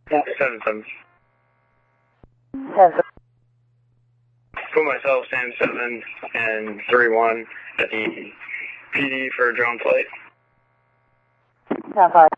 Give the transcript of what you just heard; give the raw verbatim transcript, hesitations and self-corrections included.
Yeah. Seven seven. Seven. Put myself, Sam seven, and three one at the P D for a drone flight. Sound five.